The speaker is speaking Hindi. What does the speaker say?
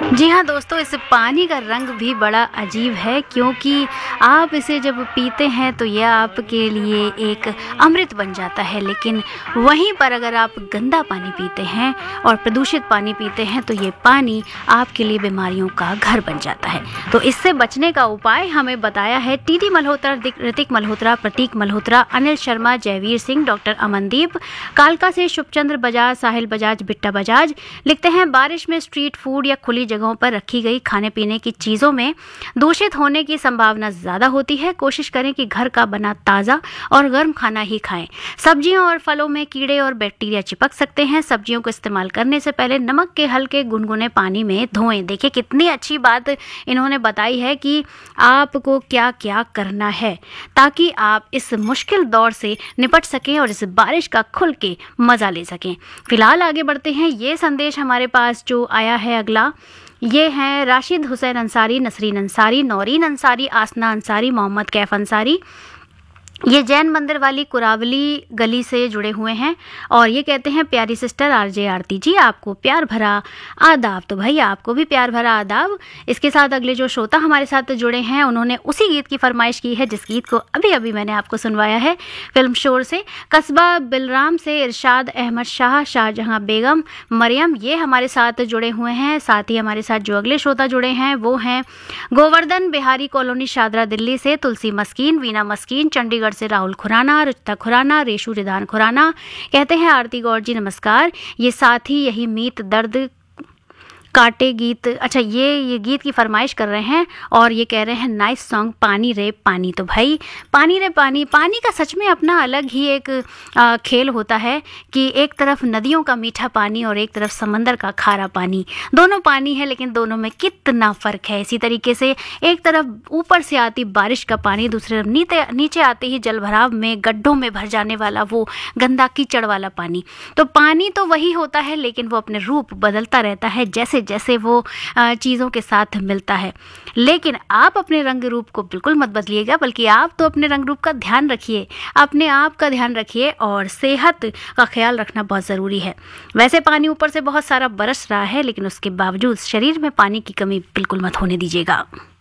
जी हाँ दोस्तों, इस पानी का रंग भी बड़ा अजीब है क्योंकि आप इसे जब पीते हैं तो यह आपके लिए एक अमृत बन जाता है, लेकिन वहीं पर अगर आप गंदा पानी पीते हैं और प्रदूषित पानी पीते हैं तो ये पानी आपके लिए बीमारियों का घर बन जाता है। तो इससे बचने का उपाय हमें बताया है टीडी मल्होत्रा, ऋतिक मल्होत्रा, प्रतीक मल्होत्रा, अनिल शर्मा, जयवीर सिंह, डॉक्टर अमनदीप, कालका से शुभचंद्र बजाज, साहिल बजाज, बिट्टा बजाज। लिखते हैं, बारिश में स्ट्रीट फूड या खुली जगहों पर रखी गई खाने पीने की चीज़ों में दूषित होने की संभावना ज़्यादा होती है। कोशिश करें कि घर का बना ताज़ा और गर्म खाना ही खाएं। सब्जियों और फलों में कीड़े और बैक्टीरिया चिपक सकते हैं। सब्जियों को इस्तेमाल करने से पहले नमक के हल्के गुनगुने पानी में धोएं। देखिए कितनी अच्छी बात इन्होंने बताई है कि आपको क्या क्या करना है ताकि आप इस मुश्किल दौर से निपट सकें और इस बारिश का खुल के मज़ा ले सकें। फिलहाल आगे बढ़ते हैं। ये संदेश हमारे पास जो आया है अगला, ये हैं राशिद हुसैन अंसारी, नसरीन अंसारी, नौरीन अंसारी, आसना अंसारी, मोहम्मद कैफ अंसारी। ये जैन मंदिर वाली कुरावली गली से जुड़े हुए हैं और ये कहते हैं, प्यारी सिस्टर आरजे आरती जी, आपको प्यार भरा आदाब। तो भाई आपको भी प्यार भरा आदाब। इसके साथ अगले जो श्रोता हमारे साथ जुड़े हैं उन्होंने उसी गीत की फरमाइश की है जिस गीत को अभी अभी मैंने आपको सुनवाया है फिल्म शोर से। कस्बा बिलराम से इरशाद अहमद शाह, शाहजहां बेगम, मरियम, ये हमारे साथ जुड़े हुए हैं। साथ ही हमारे साथ जो अगले श्रोता जुड़े हैं वो हैं गोवर्धन बिहारी कॉलोनी, शादरा, दिल्ली से तुलसी मस्कीन, वीना मस्कीन, चंडीगढ़ से राहुल खुराना, रुचिता खुराना, रेशु रिदान खुराना। कहते हैं, आरती गौर जी नमस्कार। ये साथ ही यही मीत दर्द काटे गीत, अच्छा ये गीत की फरमाइश कर रहे हैं और ये कह रहे हैं नाइस सॉन्ग पानी रे पानी। तो भाई पानी रे पानी, पानी का सच में अपना अलग ही एक खेल होता है कि एक तरफ नदियों का मीठा पानी और एक तरफ समंदर का खारा पानी। दोनों पानी है लेकिन दोनों में कितना फ़र्क है। इसी तरीके से एक तरफ ऊपर से आती बारिश का पानी, दूसरी तरफ नीचे आते ही जलभराव में गड्ढों में भर जाने वाला वो गंदा कीचड़ वाला पानी। तो पानी तो वही होता है लेकिन वो अपने रूप बदलता रहता है जैसे जैसे वो चीज़ों के साथ मिलता है। लेकिन आप अपने रंग रूप को बिल्कुल मत बदलिएगा, बल्कि आप तो अपने रंग रूप का ध्यान रखिए, अपने आप का ध्यान रखिए और सेहत का ख्याल रखना बहुत ज़रूरी है। वैसे पानी ऊपर से बहुत सारा बरस रहा है लेकिन उसके बावजूद शरीर में पानी की कमी बिल्कुल मत होने दीजिएगा।